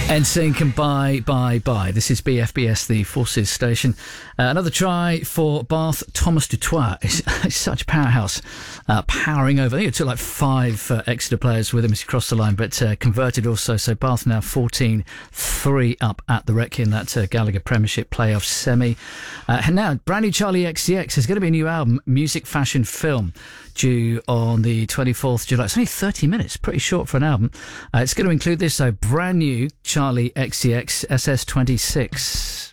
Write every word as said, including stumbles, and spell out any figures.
N Sync and Bye Bye Bye. This is B F B S, the Forces station. Uh, another try for Bath. Thomas Dutoit is, is such a powerhouse, uh, powering over. I think it took like five uh, Exeter players with him as he crossed the line, but uh, converted also. So Bath now fourteen three up at the Wreck in that uh, Gallagher Premiership playoff semi. Uh, and now, brand new Charlie X C X. There's going to be a new album, Music Fashion Film, due on the twenty-fourth of July. It's only thirty minutes, pretty short for an album. Uh, it's going to include this, so brand new Charlie X C X S S twenty-six.